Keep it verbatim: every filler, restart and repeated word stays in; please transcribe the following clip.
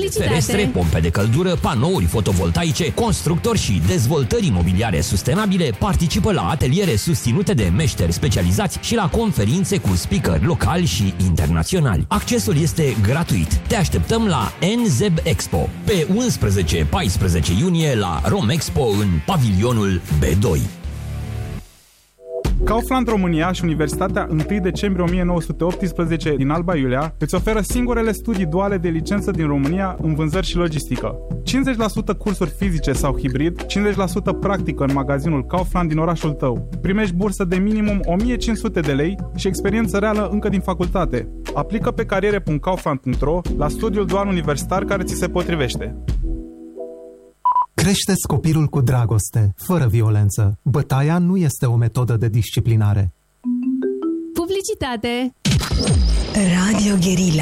ferestre, pompe de căldură, panouri fotovoltaice, constructori și dezvoltări imobiliare sustenabile, participă la ateliere susținute de meșteri specializați și la conferințe cu speakeri locali și internaționali. Accesul este gratuit. Te așteptăm la N Z E B Expo pe unsprezece paisprezece iunie la Romexpo în pavilionul B doi. Kaufland România și Universitatea întâi decembrie o mie nouă sute optsprezece din Alba Iulia îți oferă singurele studii duale de licență din România în vânzări și logistică. cincizeci la sută cursuri fizice sau hibrid, cincizeci la sută practică în magazinul Kaufland din orașul tău. Primești bursă de minimum o mie cinci sute de lei și experiență reală încă din facultate. Aplică pe cariere punct kaufland punct ro la studiul dual universitar care ți se potrivește. Creșteți copilul cu dragoste, fără violență. Bătaia nu este o metodă de disciplinare. Publicitate. Radio Guerilla.